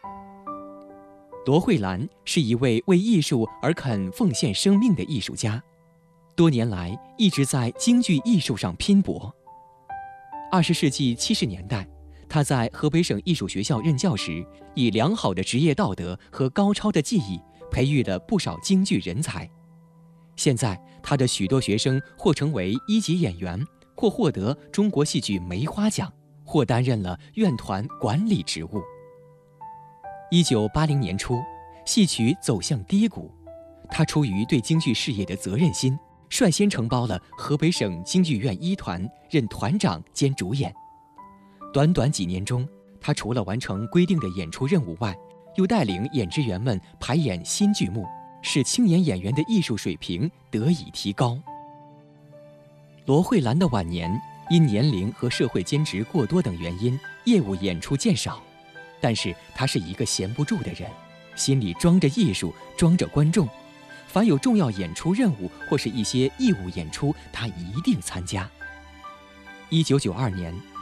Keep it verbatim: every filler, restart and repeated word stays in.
罗慧兰是一位为艺术而肯奉献生命的艺术家，多年来一直在京剧艺术上拼搏。二十世纪七十年代，他在河北省艺术学校任教时，以良好的职业道德和高超的技艺，培育了不少京剧人才。现在，他的许多学生或成为一级演员，或获得中国戏剧梅花奖，或担任了院团管理职务。一九八零年初，戏曲走向低谷，他出于对京剧事业的责任心，率先承包了河北省京剧院一团，任团长兼主演。短短几年中，他除了完成规定的演出任务外，又带领演职员们排演新剧目，使青年演员的艺术水平得以提高。罗慧兰的晚年因年龄和社会兼职过多等原因，业务演出渐少，但是他是一个闲不住的人，心里装着艺术，装着观众。凡有重要演出任务或是一些义务演出，他一定参加。一九九二年，